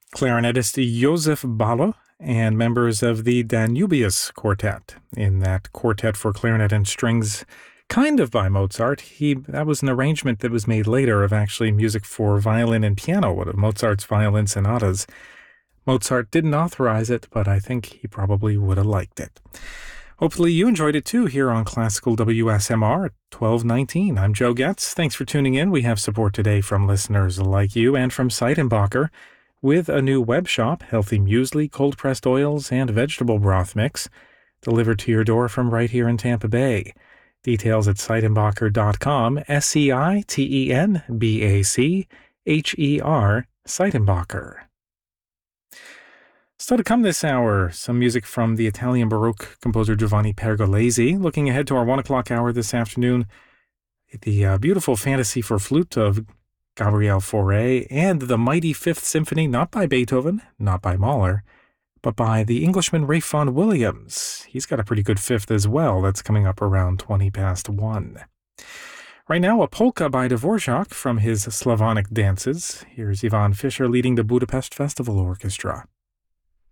clarinetist Josef Balla and members of the Danubius Quartet. In that quartet for clarinet and strings, kind of by Mozart, that was an arrangement that was made later of actually music for violin and piano, one of Mozart's violin sonatas. Mozart didn't authorize it, but I think he probably would have liked it. Hopefully you enjoyed it too here on Classical WSMR at 1219. I'm Joe Getz. Thanks for tuning in. We have support today from listeners like you and from Seidenbacher with a new web shop, healthy muesli, cold-pressed oils, and vegetable broth mix delivered to your door from right here in Tampa Bay. Details at Seidenbacher.com, Seidenbacher, Seidenbacher. Still to come this hour, some music from the Italian Baroque composer Giovanni Pergolesi. Looking ahead to our 1 o'clock hour this afternoon, the beautiful fantasy for flute of Gabriel Fauré and the mighty Fifth Symphony, not by Beethoven, not by Mahler, but by the Englishman Ralph Vaughan Williams. He's got a pretty good fifth as well. That's coming up around 1:20. Right now, a polka by Dvorak from his Slavonic dances. Here's Ivan Fischer leading the Budapest Festival Orchestra.